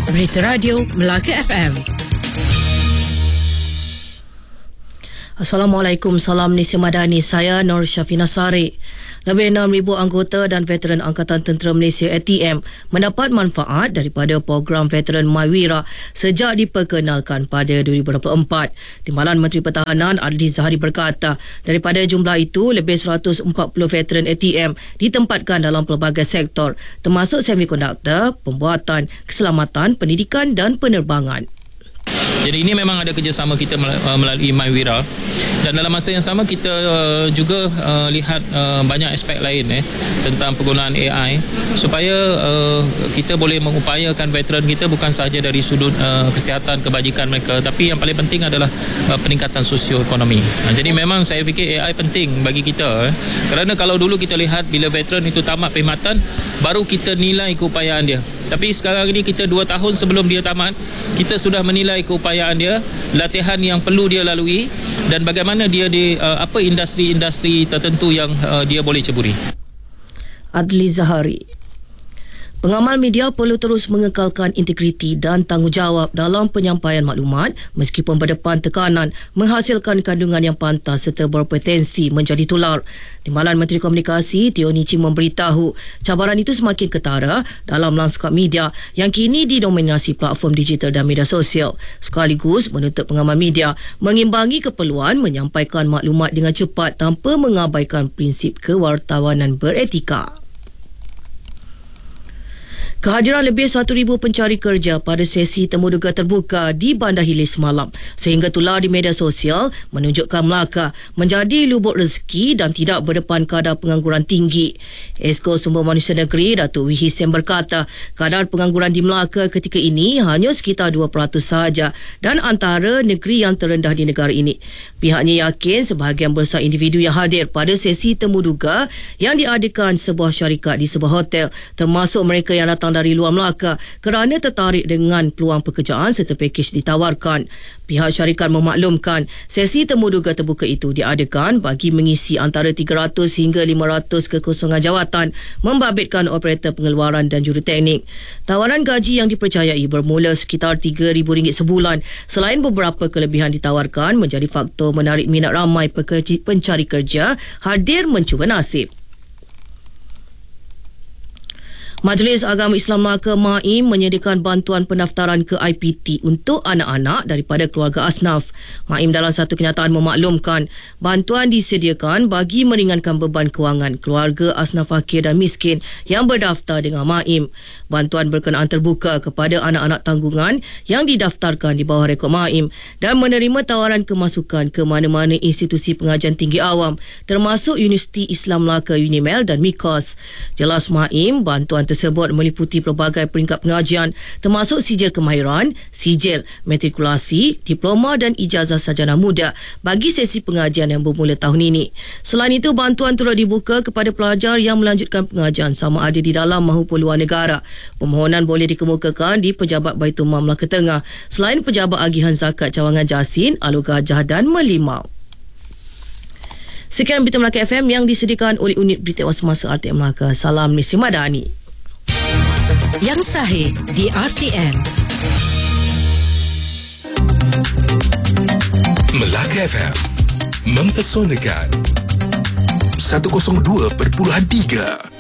Berita Radio Melaka FM. Assalamualaikum, salam Malaysia Madani. Saya Nur Syafina Sari. Lebih 6,000 anggota dan veteran Angkatan Tentera Malaysia ATM mendapat manfaat daripada program Veteran MyWira sejak diperkenalkan pada 2024. Timbalan Menteri Pertahanan Adli Zahari berkata, daripada jumlah itu, lebih 140 veteran ATM ditempatkan dalam pelbagai sektor, termasuk semikonduktor, pembuatan, keselamatan, pendidikan dan penerbangan. Jadi ini memang ada kerjasama kita melalui MyWira, dan dalam masa yang sama kita juga lihat banyak aspek lain tentang penggunaan AI supaya kita boleh mengupayakan veteran kita bukan sahaja dari sudut kesihatan, kebajikan mereka, tapi yang paling penting adalah peningkatan sosioekonomi. Jadi memang saya fikir AI penting bagi kita, kerana kalau dulu kita lihat bila veteran itu tamat perkhidmatan baru kita nilai keupayaan dia, tapi sekarang ini kita 2 tahun sebelum dia tamat kita sudah menilai keupayaan dia, latihan yang perlu dia lalui dan bagaimana dia di apa industri-industri tertentu yang dia boleh ceburi. Adli Zahari. Pengamal media perlu terus mengekalkan integriti dan tanggungjawab dalam penyampaian maklumat meskipun berdepan tekanan menghasilkan kandungan yang pantas serta berpotensi menjadi tular. Timbalan Menteri Komunikasi Teo Nii Ching memberitahu cabaran itu semakin ketara dalam lanskap media yang kini didominasi platform digital dan media sosial, sekaligus menuntut pengamal media mengimbangi keperluan menyampaikan maklumat dengan cepat tanpa mengabaikan prinsip kewartawanan beretika. Kehadiran lebih 1,000 pencari kerja pada sesi temuduga terbuka di Bandar Hilir semalam sehingga tular di media sosial menunjukkan Melaka menjadi lubuk rezeki dan tidak berdepan kadar pengangguran tinggi. Esko Sumber Manusia Negeri Datuk Wee Hee berkata kadar pengangguran di Melaka ketika ini hanya sekitar 2% sahaja dan antara negeri yang terendah di negara ini. Pihaknya yakin sebahagian besar individu yang hadir pada sesi temuduga yang diadakan sebuah syarikat di sebuah hotel, termasuk mereka yang datang dari luar Melaka kerana tertarik dengan peluang pekerjaan serta pakej ditawarkan. Pihak syarikat memaklumkan sesi temuduga terbuka itu diadakan bagi mengisi antara 300 hingga 500 kekosongan jawatan, membabitkan operator pengeluaran dan juruteknik. Tawaran gaji yang dipercayai bermula sekitar RM3,000 sebulan. Selain beberapa kelebihan ditawarkan, menjadi faktor menarik minat ramai pencari kerja hadir mencuba nasib. Majlis Agama Islam Melaka MAIM menyediakan bantuan pendaftaran ke IPT untuk anak-anak daripada keluarga asnaf. MAIM dalam satu kenyataan memaklumkan bantuan disediakan bagi meringankan beban kewangan keluarga asnaf fakir dan miskin yang berdaftar dengan MAIM. Bantuan berkenaan terbuka kepada anak-anak tanggungan yang didaftarkan di bawah rekod MAIM dan menerima tawaran kemasukan ke mana-mana institusi pengajian tinggi awam termasuk Universiti Islam Melaka UNIMEL dan MIKOS. Jelas MAIM, bantuan tersebut meliputi pelbagai peringkat pengajian termasuk sijil kemahiran, sijil matrikulasi, diploma dan ijazah sarjana muda bagi sesi pengajian yang bermula tahun ini. Selain itu, bantuan turut dibuka kepada pelajar yang melanjutkan pengajian sama ada di dalam maupun luar negara. Permohonan boleh dikemukakan di Pejabat Baitul Mal Melaka Tengah selain Pejabat Agihan Zakat Cawangan Jasin, Alur Gajah dan Melimau. Sekian Berita Melaka FM yang disediakan oleh Unit Berita Semasa RTM Melaka. Salam Malaysia Madani. Yang sahih di RTM. Melaka FM mempesonakan 102.3.